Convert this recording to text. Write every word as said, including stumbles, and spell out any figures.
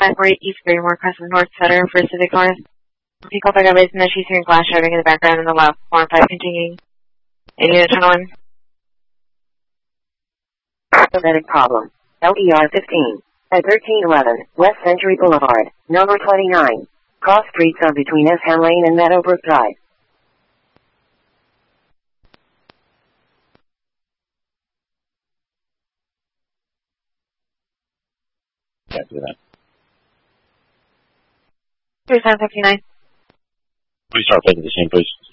five four eight East Greymore, crossing North Sutter for Civic North. Pick up, I got raised in the she's hearing glass shouting in the background in the left. four and five continuing. eight unit tunnel in. Pathetic problem. L E R fifteen. At thirteen eleven, West Century Boulevard, number twenty-nine. Cross streets are between Esham Lane and Meadowbrook Drive. Can't do that. three seven fifty-nine. Please start taking the scene, please.